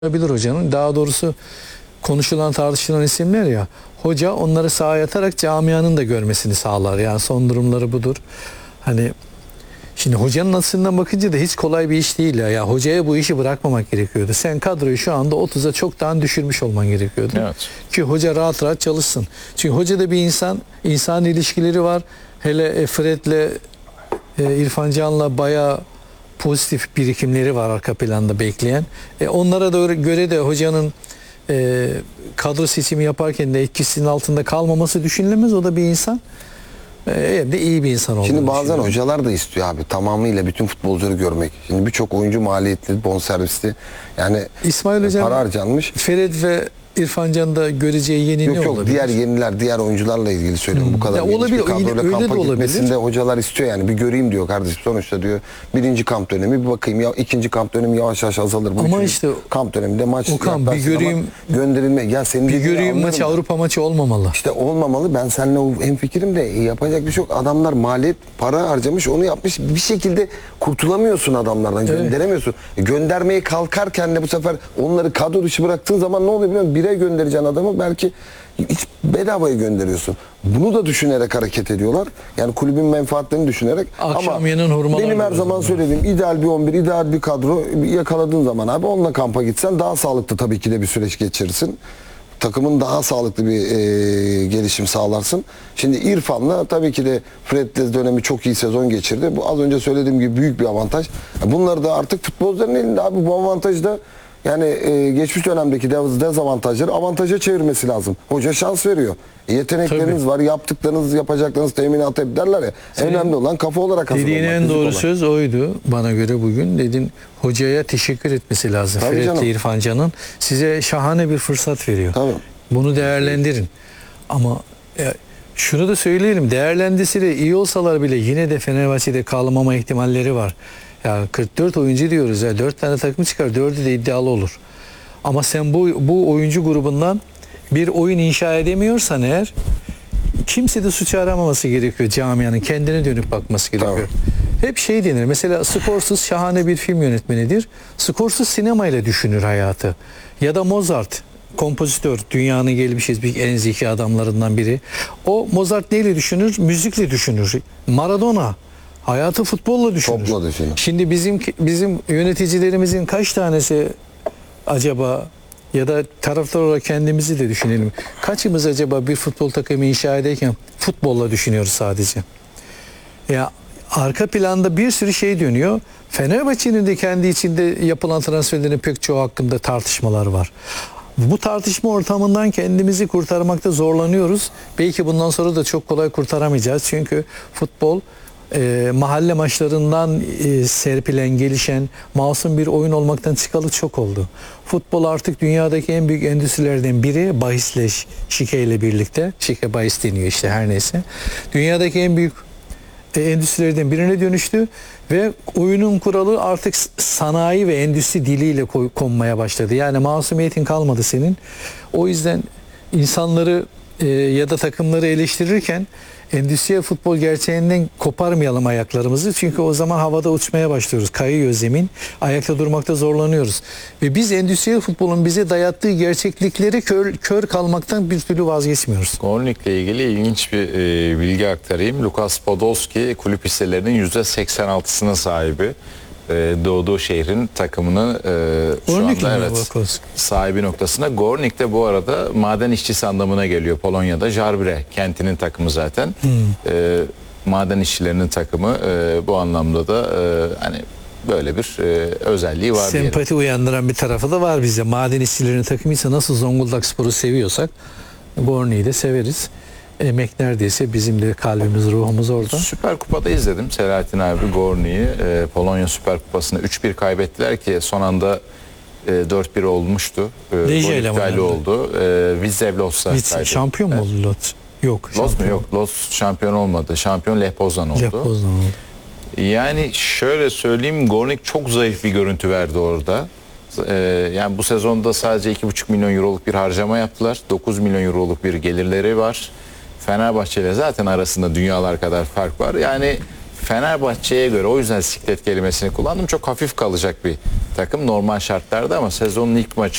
olabilir hocanın. Daha doğrusu konuşulan tartışılan isimler ya. Hoca onları sahaya atarak camianın da görmesini sağlar. Yani son durumları budur. Hani şimdi hocanın açısından bakınca da hiç kolay bir iş değil ya. Ya hocaya bu işi bırakmamak gerekiyordu. Sen kadroyu şu anda 30'a çoktan düşürmüş olman gerekiyordu. Evet. Ki hoca rahat rahat çalışsın. Çünkü hoca da bir insan ilişkileri var. Hele Fred'le İrfan Can'la bayağı pozitif birikimleri var arka planda bekleyen. Onlara da göre de hocanın kadro seçimi yaparken de etkisinin altında kalmaması düşünülemez. O da bir insan. Hem de iyi bir insan olduğunu Şimdi bazen hocalar da istiyor abi tamamıyla bütün futbolcuları görmek. Şimdi birçok oyuncu maliyetli, bonservisli. Yani İsmail Hocam para harcanmış. Fered ve İrfan Can'da göreceği yeni ne Yok olabilir? diğer yeniler, diğer oyuncularla ilgili söylüyorum. Bu kadar Ya geniş olabilir, bir kadroyla öyle de kampa olabilir. gitmesinde hocalar istiyor yani. Bir göreyim diyor kardeşim. Sonuçta diyor birinci kamp dönemi bir bakayım. Ya ikinci kamp dönemi yavaş yavaş azalır. Bu Ama üçüncü işte kamp döneminde maç Okan, bir göreyim, gönderilme. Ya senin bir dediğini göreyim anlarım maçı da. Avrupa maçı olmamalı. İşte olmamalı. Ben seninle hemfikirim de yapacak bir şey yok. Adamlar maliyet para harcamış, onu yapmış. Bir şekilde kurtulamıyorsun adamlardan. Evet. Gönderemiyorsun. Göndermeye kalkarken de bu sefer onları kadro dışı bıraktığın zaman ne oluyor biliyor musun? Bire göndereceğin adamı belki hiç bedavaya gönderiyorsun. Bunu da düşünerek hareket ediyorlar. Yani kulübün menfaatlerini düşünerek. Akşam yenen hurmalar benim her var zaman söylediğim ideal bir 11, ideal bir kadro yakaladığın zaman abi onunla kampa gitsen daha sağlıklı tabii ki de bir süreç geçirirsin. Takımın daha sağlıklı bir gelişim sağlarsın. Şimdi İrfan'la tabii ki de Fred'le dönemi çok iyi sezon geçirdi. Bu az önce söylediğim gibi büyük bir avantaj. Bunları da artık futbolcuların elinde abi bu avantajı da yani geçmiş dönemdeki dezavantajları avantaja çevirmesi lazım. Hoca şans veriyor. Yetenekleriniz var, yaptıklarınız, yapacaklarınız teminat ederler ya. Önemli olan kafa olarak hazır Dediğin olmak. en doğru olan. söz oydu bana göre bugün. Dedin hocaya teşekkür etmesi lazım. Tabii Fred'le canım. İrfan Can'ın size şahane bir fırsat veriyor. Tabii. Bunu değerlendirin. Ama şunu da söyleyelim. Değerlendirse de iyi olsalar bile yine de Fenerbahçe'de kalmama ihtimalleri var. Ya 44 oyuncu diyoruz ya. 4 tane takım çıkar. 4'ü de iddialı olur. Ama sen bu oyuncu grubundan bir oyun inşa edemiyorsan eğer kimse de suç aramaması gerekiyor camianın. Kendine dönüp bakması gerekiyor. Tamam. Hep şey denir. Mesela Scorsese şahane bir film yönetmenidir. Scorsese sinemayla düşünür hayatı. Ya da Mozart kompozitör, dünyanın gelmişiz bir en zeki adamlarından biri. O Mozart neyle düşünür? Müzikle düşünür. Maradona hayatı futbolla düşünür. Topla düşünür. Şimdi bizim yöneticilerimizin kaç tanesi acaba ya da taraftar olarak kendimizi de düşünelim. Kaçımız acaba bir futbol takımı inşa ederken futbolla düşünüyoruz sadece? Ya arka planda bir sürü şey dönüyor. Fenerbahçe'nin de kendi içinde yapılan transferlerin pek çoğu hakkında tartışmalar var. Bu tartışma ortamından kendimizi kurtarmakta zorlanıyoruz. Belki bundan sonra da çok kolay kurtaramayacağız. Çünkü futbol mahalle maçlarından serpilen, gelişen, masum bir oyun olmaktan çıkalı çok oldu. Futbol artık dünyadaki en büyük endüstrilerden biri, bahisle, şikeyle birlikte. Şike bahis deniyor işte her neyse. Dünyadaki en büyük endüstrilerden birine dönüştü ve oyunun kuralı artık sanayi ve endüstri diliyle konmaya başladı. Yani masumiyetin kalmadı senin. O yüzden insanları ya da takımları eleştirirken endüstriyel futbol gerçeğinden koparmayalım ayaklarımızı. Çünkü o zaman havada uçmaya başlıyoruz. Kayıyor zemin. Ayakta durmakta zorlanıyoruz. Ve biz endüstriyel futbolun bize dayattığı gerçeklikleri kör kalmaktan bir türlü vazgeçmiyoruz. Gornik'le ilgili ilginç bir bilgi aktarayım. Lukas Podolski kulüp hisselerinin %86'sının sahibi. Doğduğu şehrin takımını şu Gornik anda sahibi noktasında. Gornik de bu arada maden işçisi anlamına geliyor Polonya'da. Jarbre kentinin takımı zaten. Maden işçilerinin takımı bu anlamda da hani böyle bir özelliği var. Sempati diyelim. uyandıran bir tarafı da var bize. Maden işçilerinin takımıysa nasıl Zonguldakspor'u seviyorsak Gornik'i de severiz. Emek neredeyse bizim de kalbimiz, ruhumuz orada. Süper Kupa'da izledim Selahattin abi Gornik'i. Polonya Süper Kupası'nda 3-1 kaybettiler ki son anda 4-1 olmuştu. Gol oldu. Widzew Lodz'ta. Şampiyon mu oldu Lodz? Yok. Lodz mu? Yok. Lodz şampiyon olmadı. Şampiyon Lech Poznan oldu. Lech Poznan oldu. Yani şöyle söyleyeyim, Gornik çok zayıf bir görüntü verdi orada. Yani bu sezonda sadece 2,5 milyon euroluk bir harcama yaptılar. 9 milyon euroluk bir gelirleri var. Fenerbahçe ile zaten arasında dünyalar kadar fark var. Yani Fenerbahçe'ye göre, o yüzden siklet kelimesini kullandım. Çok hafif kalacak bir takım normal şartlarda ama sezonun ilk maçı